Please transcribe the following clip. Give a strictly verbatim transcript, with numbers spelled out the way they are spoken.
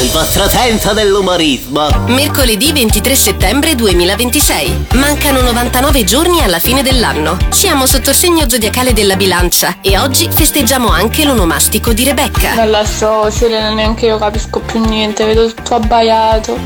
il vostro senso dell'umorismo. Mercoledì ventitré settembre duemilaventisei. Mancano novantanove giorni alla fine dell'anno. Siamo sotto il segno zodiacale della Bilancia e oggi festeggiamo anche l'onomastico di Rebecca. Dalla storia neanche io capisco più niente, vedo tutto abbaiato.